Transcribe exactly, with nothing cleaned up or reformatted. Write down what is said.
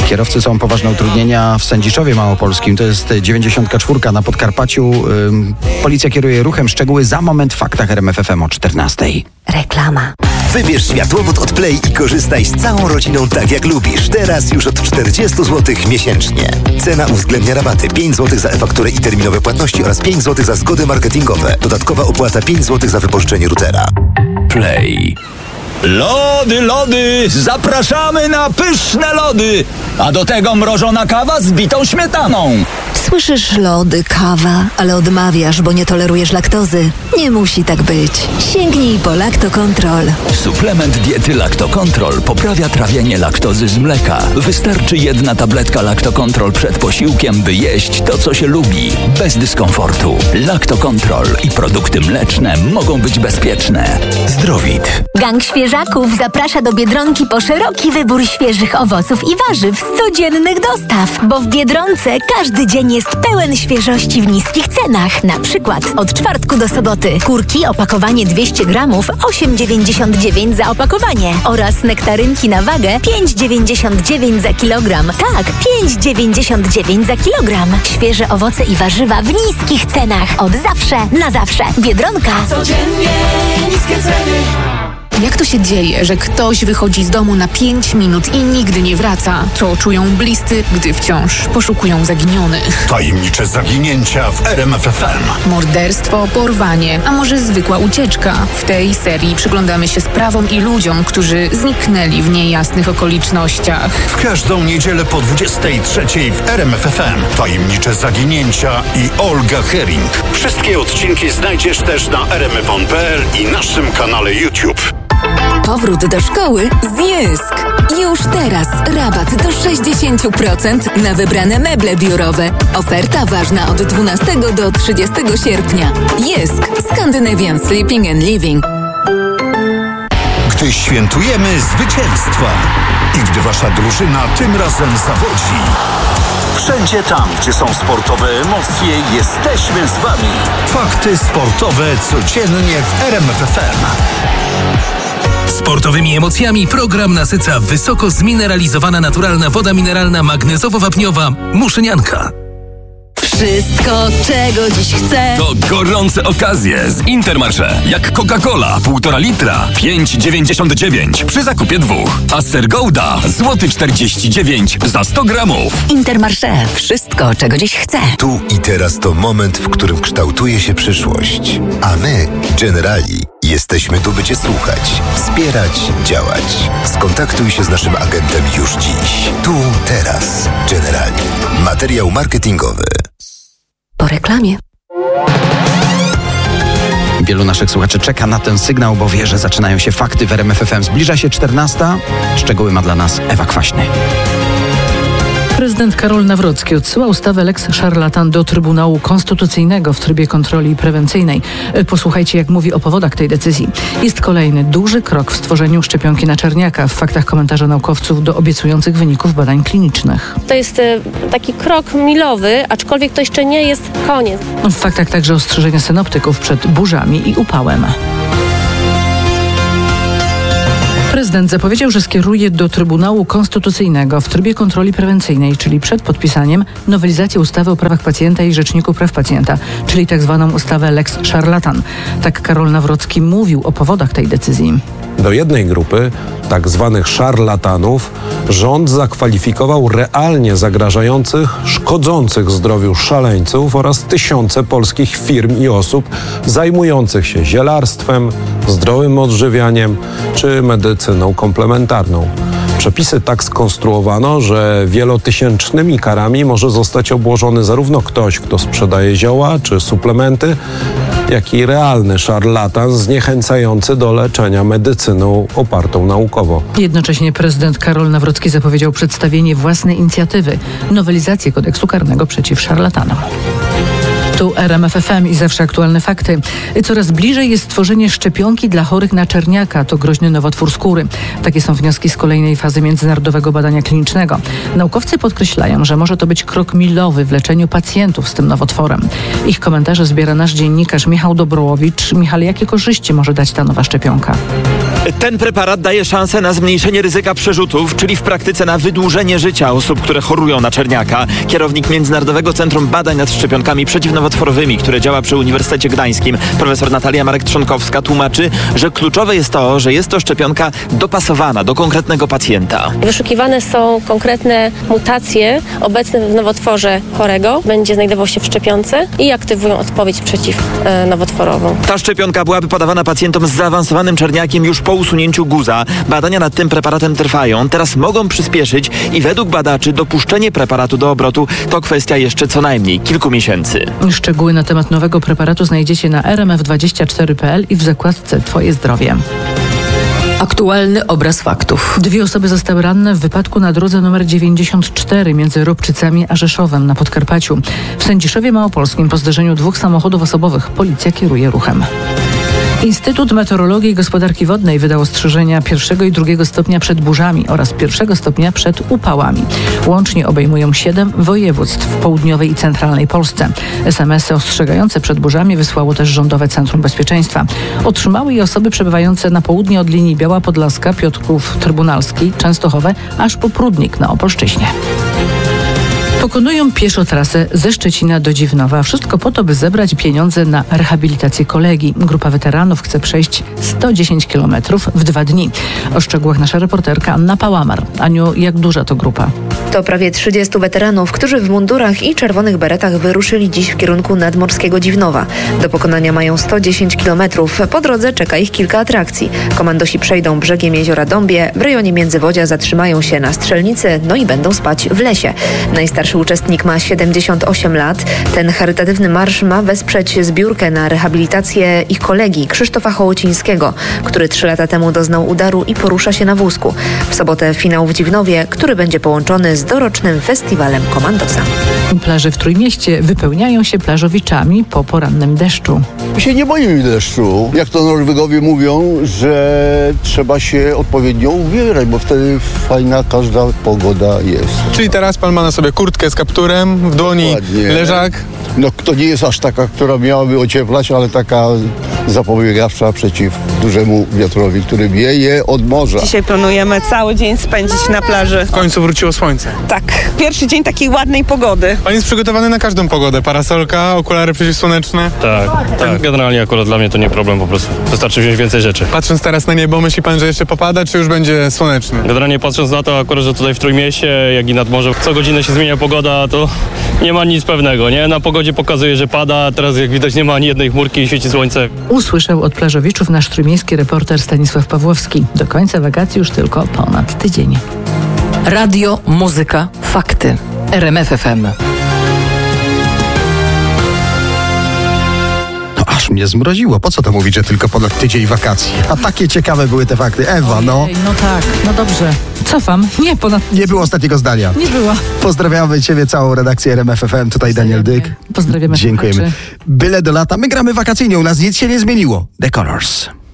Kierowcy są poważne utrudnienia w Sędziszowie Małopolskim. To jest dziewięćdziesiątka czwórka na Podkarpaciu. Policja kieruje ruchem. Szczegóły za moment w faktach R M F F M o czternastej. Reklama. Wybierz światłowód od Play i korzystaj z całą rodziną tak jak lubisz. Teraz już od czterdzieści złotych miesięcznie. Cena uwzględnia rabaty pięć złotych za e-fakturę i terminowe płatności oraz pięć złotych za zgody marketingowe. Dodatkowa opłata pięć złotych za wypożyczenie routera. Play. Lody, lody! Zapraszamy na pyszne lody! A do tego mrożona kawa z bitą śmietaną. Słyszysz lody, kawa, ale odmawiasz, bo nie tolerujesz laktozy. Nie musi tak być. Sięgnij po Lactocontrol. Suplement diety Lactocontrol poprawia trawienie laktozy z mleka. Wystarczy jedna tabletka Lactocontrol przed posiłkiem, by jeść to, co się lubi. Bez dyskomfortu. Lactocontrol i produkty mleczne mogą być bezpieczne. Zdrowit. Gang Świeżaków zaprasza do Biedronki po szeroki wybór świeżych owoców i warzyw z codziennych dostaw, bo w Biedronce każdy dzień jest pełen świeżości w niskich cenach. Na przykład od czwartku do soboty kurki opakowanie dwieście gramów osiem dziewięćdziesiąt dziewięć za opakowanie oraz nektarynki na wagę pięć dziewięćdziesiąt dziewięć za kilogram. Tak, pięć dziewięćdziesiąt dziewięć za kilogram. Świeże owoce i warzywa w niskich cenach. Od zawsze na zawsze. Biedronka. Codziennie niskie ceny. Jak to się dzieje, że ktoś wychodzi z domu na pięć minut i nigdy nie wraca? Co czują bliscy, gdy wciąż poszukują zaginionych? Tajemnicze zaginięcia w R M F F M. Morderstwo, porwanie, a może zwykła ucieczka? W tej serii przyglądamy się sprawom i ludziom, którzy zniknęli w niejasnych okolicznościach. W każdą niedzielę po dwudziestej trzeciej w R M F F M. Tajemnicze zaginięcia i Olga Herring. Wszystkie odcinki znajdziesz też na r m f on kropka p l i naszym kanale YouTube. Powrót do szkoły z Jysk. Już teraz rabat do sześćdziesiąt procent na wybrane meble biurowe. Oferta ważna od dwunastego do trzydziestego sierpnia. Jysk. Scandinavian Sleeping and Living. Gdy świętujemy zwycięstwa i gdy wasza drużyna tym razem zawodzi. Wszędzie tam, gdzie są sportowe emocje, jesteśmy z wami. Fakty sportowe codziennie w R M F F M. Sportowymi emocjami program nasyca wysoko zmineralizowana naturalna woda mineralna magnezowo-wapniowa Muszynianka. Wszystko, czego dziś chcę. To gorące okazje z Intermarché. Jak Coca-Cola, półtora litra, pięć dziewięćdziesiąt dziewięć przy zakupie dwóch. A ser Gouda, złoty czterdzieści dziewięć za sto gramów. Intermarché. Wszystko, czego dziś chcę. Tu i teraz to moment, w którym kształtuje się przyszłość. A my, Generali, jesteśmy tu, by Cię słuchać, wspierać, działać. Skontaktuj się z naszym agentem już dziś. Tu, teraz. Generali. Materiał marketingowy. Po reklamie. Wielu naszych słuchaczy czeka na ten sygnał, bo wie, że zaczynają się fakty w R M F F M. Zbliża się czternasta. Szczegóły ma dla nas Ewa Kwaśny. Prezydent Karol Nawrocki odsyła ustawę Lex Szarlatan do Trybunału Konstytucyjnego w trybie kontroli prewencyjnej. Posłuchajcie, jak mówi o powodach tej decyzji. Jest kolejny duży krok w stworzeniu szczepionki na czerniaka. W faktach komentarza naukowców do obiecujących wyników badań klinicznych. To jest taki krok milowy, aczkolwiek to jeszcze nie jest koniec. W faktach także ostrzeżenia synoptyków przed burzami i upałem. Prezydent zapowiedział, że skieruje do Trybunału Konstytucyjnego w trybie kontroli prewencyjnej, czyli przed podpisaniem, nowelizację ustawy o prawach pacjenta i Rzeczniku Praw Pacjenta, czyli tak zwaną ustawę Lex Szarlatan. Tak Karol Nawrocki mówił o powodach tej decyzji. Do jednej grupy, tak zwanych szarlatanów, rząd zakwalifikował realnie zagrażających, szkodzących zdrowiu szaleńców oraz tysiące polskich firm i osób zajmujących się zielarstwem, zdrowym odżywianiem czy medycyną komplementarną. Przepisy tak skonstruowano, że wielotysięcznymi karami może zostać obłożony zarówno ktoś, kto sprzedaje zioła czy suplementy, jak i realny szarlatan zniechęcający do leczenia medycyną opartą naukowo. Jednocześnie prezydent Karol Nawrocki zapowiedział przedstawienie własnej inicjatywy, nowelizację kodeksu karnego przeciw szarlatanom. Tu R M F F M i zawsze aktualne fakty. Coraz bliżej jest stworzenie szczepionki dla chorych na czerniaka. To groźny nowotwór skóry. Takie są wnioski z kolejnej fazy międzynarodowego badania klinicznego. Naukowcy podkreślają, że może to być krok milowy w leczeniu pacjentów z tym nowotworem. Ich komentarze zbiera nasz dziennikarz Michał Dobrołowicz. Michał, jakie korzyści może dać ta nowa szczepionka? Ten preparat daje szansę na zmniejszenie ryzyka przerzutów, czyli w praktyce na wydłużenie życia osób, które chorują na czerniaka. Kierownik Międzynarodowego Centrum Badań nad Szczepionkami Przeciwnowotworowymi, które działa przy Uniwersytecie Gdańskim, profesor Natalia Marek-Trzonkowska, tłumaczy, że kluczowe jest to, że jest to szczepionka dopasowana do konkretnego pacjenta. Wyszukiwane są konkretne mutacje obecne w nowotworze chorego. Będzie znajdował się w szczepionce i aktywują odpowiedź przeciwnowotworową. Ta szczepionka byłaby podawana pacjentom z zaawansowanym czerniakiem już po usunięciu guza. Badania nad tym preparatem trwają. Teraz mogą przyspieszyć i według badaczy dopuszczenie preparatu do obrotu to kwestia jeszcze co najmniej kilku miesięcy. Szczegóły na temat nowego preparatu znajdziecie na r m f dwadzieścia cztery kropka p l i w zakładce Twoje zdrowie. Aktualny obraz faktów. Dwie osoby zostały ranne w wypadku na drodze nr dziewięćdziesiąt cztery między Robczycami a Rzeszowem na Podkarpaciu. W Sędziszowie Małopolskim po zderzeniu dwóch samochodów osobowych policja kieruje ruchem. Instytut Meteorologii i Gospodarki Wodnej wydał ostrzeżenia pierwszego i drugiego stopnia przed burzami oraz pierwszego stopnia przed upałami. Łącznie obejmują siedem województw w południowej i centralnej Polsce. es em esy ostrzegające przed burzami wysłało też Rządowe Centrum Bezpieczeństwa. Otrzymały je osoby przebywające na południe od linii Biała Podlaska, Piotrków Trybunalski, Częstochowe, aż po Prudnik na Opolszczyźnie. Pokonują pieszo trasę ze Szczecina do Dziwnowa. Wszystko po to, by zebrać pieniądze na rehabilitację kolegi. Grupa weteranów chce przejść sto dziesięć kilometrów w dwa dni. O szczegółach nasza reporterka Anna Pałamar. Aniu, jak duża to grupa? To prawie trzydziestu weteranów, którzy w mundurach i czerwonych beretach wyruszyli dziś w kierunku nadmorskiego Dziwnowa. Do pokonania mają sto dziesięć kilometrów. Po drodze czeka ich kilka atrakcji. Komandosi przejdą brzegiem jeziora Dąbie, w rejonie Międzywodzia zatrzymają się na strzelnicy, no i będą spać w lesie. Najstarszy uczestnik ma siedemdziesiąt osiem lat. Ten charytatywny marsz ma wesprzeć zbiórkę na rehabilitację ich kolegi Krzysztofa Hołocińskiego, który trzy lata temu doznał udaru i porusza się na wózku. W sobotę finał w Dziwnowie, który będzie połączony z dorocznym festiwalem Komandosa. Plaże w Trójmieście wypełniają się plażowiczami po porannym deszczu. My się nie boimy deszczu. Jak to Norwegowie mówią, że trzeba się odpowiednio ubierać, bo wtedy fajna każda pogoda jest. Czyli teraz pan ma na sobie kurtkę z kapturem, w dłoni Dokładnie. leżak. No to nie jest aż taka, która miałaby ocieplać, ale taka zapobiegawcza przeciw dużemu wiatrowi, który wieje od morza. Dzisiaj planujemy cały dzień spędzić na plaży. W końcu wróciło słońce. Tak, pierwszy dzień takiej ładnej pogody. Pan jest przygotowany na każdą pogodę. Parasolka, okulary przeciwsłoneczne. Tak, tak. Generalnie akurat dla mnie to nie problem po prostu. Wystarczy wziąć więcej rzeczy. Patrząc teraz na niebo, myśli pan, że jeszcze popada, czy już będzie słonecznie? Generalnie patrząc na to akurat, że tutaj w Trójmieście, jak i nad morzem, co godzinę się zmienia pogoda, to nie ma nic pewnego, nie? Na pogodzie pokazuje, że pada, a teraz jak widać nie ma ani jednej chmurki i świeci słońce. Usłyszał od plażowiczów nasz trójmiejski reporter Stanisław Pawłowski. Do końca wakacji już tylko ponad tydzień. Radio, muzyka, fakty. R M F F M. Aż mnie zmroziło. Po co to mówić, że tylko ponad tydzień wakacji? A takie ciekawe były te fakty. Ewa, no. Ojej, no tak, no dobrze. Cofam. Nie, ponad... Nie było ostatniego zdania. Nie było. Pozdrawiamy Ciebie, całą redakcję R M F F M. Tutaj Daniel Dyk. Pozdrawiamy. Dziękujemy. Byle do lata. My gramy wakacyjnie. U nas nic się nie zmieniło. The Colors.